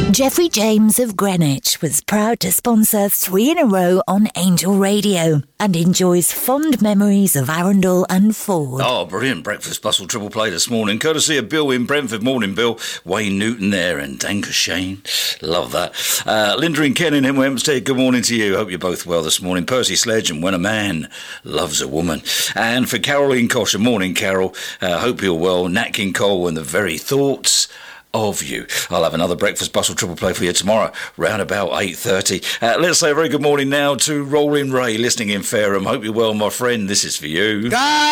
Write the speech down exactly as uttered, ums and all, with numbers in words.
Jeffrey James of Greenwich was proud to sponsor three in a row on Angel Radio and enjoys fond memories of Arundel and Ford. Oh, brilliant breakfast bustle triple play this morning, courtesy of Bill in Brentford. Morning, Bill. Wayne Newton there and Danker Shane. Love that. Uh, Linda and Ken in Hempstead, good morning to you. Hope you're both well this morning. Percy Sledge and When a Man Loves a Woman. And for Caroline Kosher, morning, Carol. Uh, hope you're well. Nat King Cole and the very thoughts of you. I'll have another breakfast bustle triple play for you tomorrow round about eight thirty. Uh, let's say a very good morning now to Rolling Ray listening in Fareham. Hope you're well, my friend. This is for you.